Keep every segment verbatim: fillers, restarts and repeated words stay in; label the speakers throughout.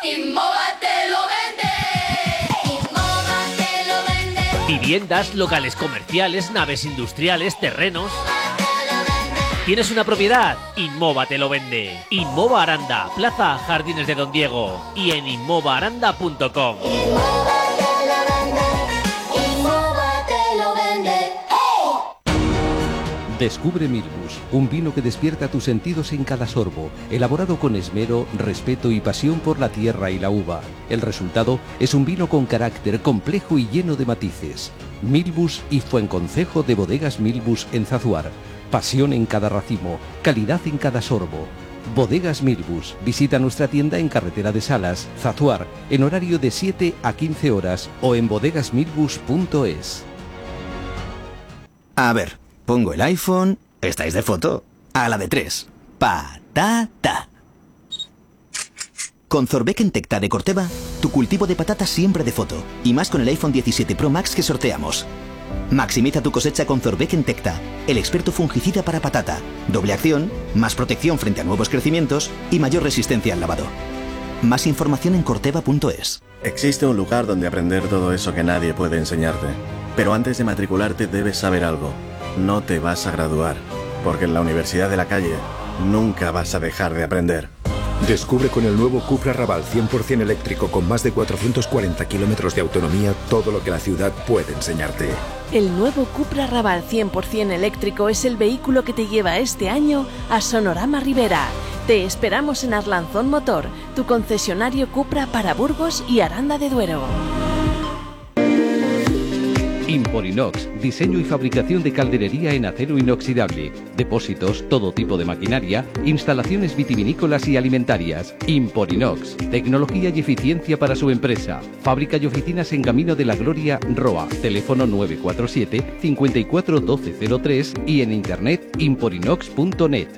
Speaker 1: Inmoba te lo vende. Inmoba te lo vende.
Speaker 2: Viviendas, locales comerciales, naves industriales, terrenos. ¿Tienes una propiedad? Inmoba te lo vende. Inmoba Aranda, Plaza Jardines de Don Diego y en inmoba aranda punto com.
Speaker 3: Descubre Milbus, un vino que despierta tus sentidos en cada sorbo, elaborado con esmero, respeto y pasión por la tierra y la uva. El resultado es un vino con carácter complejo y lleno de matices. Milbus y Fuenconcejo de Bodegas Milbus en Zazuar. Pasión en cada racimo, calidad en cada sorbo. Bodegas Milbus. Visita nuestra tienda en Carretera de Salas, Zazuar, en horario de siete a quince horas o en bodegas milbus punto es.
Speaker 4: A ver, pongo el iPhone. ¿Estáis de foto? A la de tres. Patata. Con Zorbeck Tecta de Corteva, tu cultivo de patatas siempre de foto. Y más con el iPhone diecisiete Pro Max que sorteamos. Maximiza tu cosecha con Zorbeck Tecta, el experto fungicida para patata. Doble acción, más protección frente a nuevos crecimientos y mayor resistencia al lavado. Más información en corteva punto es.
Speaker 5: Existe un lugar donde aprender todo eso que nadie puede enseñarte. Pero antes de matricularte debes saber algo. No te vas a graduar, porque en la Universidad de la Calle nunca vas a dejar de aprender.
Speaker 6: Descubre con el nuevo Cupra Raval cien por cien eléctrico con más de cuatrocientos cuarenta kilómetros de autonomía todo lo que la ciudad puede enseñarte.
Speaker 7: El nuevo Cupra Raval cien por cien eléctrico es el vehículo que te lleva este año a Sonorama Rivera. Te esperamos en Arlanzón Motor, tu concesionario Cupra para Burgos y Aranda de Duero.
Speaker 3: Imporinox, diseño y fabricación de calderería en acero inoxidable, depósitos, todo tipo de maquinaria, instalaciones vitivinícolas y alimentarias. Imporinox, tecnología y eficiencia para su empresa. Fábrica y oficinas en Camino de la Gloria, Roa. Teléfono nueve cuatro siete, cinco cuatro uno dos cero tres y en internet imporinox punto net.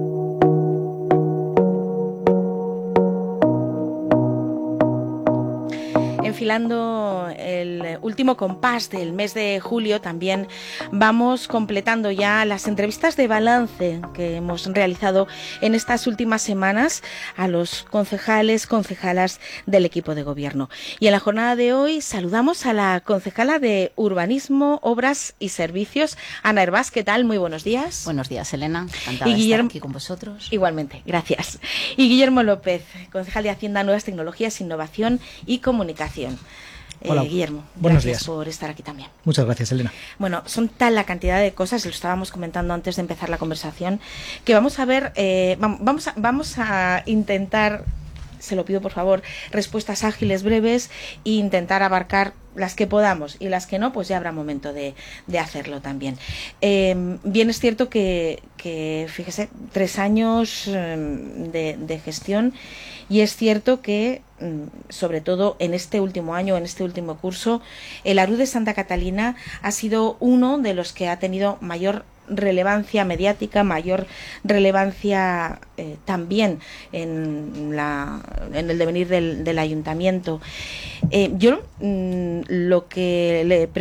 Speaker 8: Enfilando el último compás del mes de julio, también vamos completando ya las entrevistas de balance que hemos realizado en estas últimas semanas a los concejales, concejalas del equipo de gobierno. Y en la jornada de hoy saludamos a la concejala de Urbanismo, Obras y Servicios, Ana Hervás. ¿Qué tal? Muy buenos días.
Speaker 9: Buenos días, Elena. Encantada
Speaker 8: y
Speaker 9: de
Speaker 8: Guillermo,
Speaker 9: estar aquí con vosotros.
Speaker 8: Igualmente, gracias. Y Guillermo López, concejal de Hacienda, Nuevas Tecnologías, Innovación y Comunicación.
Speaker 10: Hola,
Speaker 8: eh, Guillermo,
Speaker 10: buenos
Speaker 8: gracias
Speaker 10: días
Speaker 8: por estar aquí también.
Speaker 10: Muchas gracias, Elena.
Speaker 8: Bueno, son tal la cantidad de cosas, lo estábamos comentando antes de empezar la conversación, que vamos a ver, eh, vamos, a, vamos a intentar, se lo pido por favor, respuestas ágiles, breves, e intentar abarcar las que podamos, y las que no, pues ya habrá momento de, de hacerlo también. Eh, bien es cierto que, que, fíjese, tres años eh, de, de gestión, y es cierto que, sobre todo en este último año, en este último curso, el ARU de Santa Catalina ha sido uno de los que ha tenido mayor relevancia mediática, mayor relevancia eh, también en, la, en el devenir del, del ayuntamiento. Eh, yo mm, lo que le